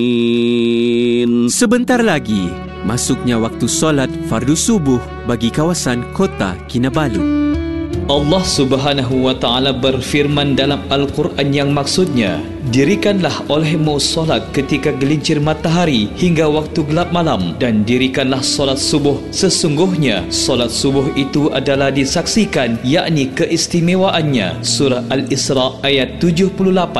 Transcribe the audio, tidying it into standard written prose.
Sebentar lagi, masuknya waktu solat fardu subuh bagi kawasan Kota Kinabalu. Allah Subhanahu wa Ta'ala berfirman dalam Al-Quran yang maksudnya, dirikanlah olehmu solat ketika gelincir matahari hingga waktu gelap malam, dan dirikanlah solat subuh. Sesungguhnya solat subuh itu adalah disaksikan, yakni keistimewaannya. Surah Al-Isra ayat 78.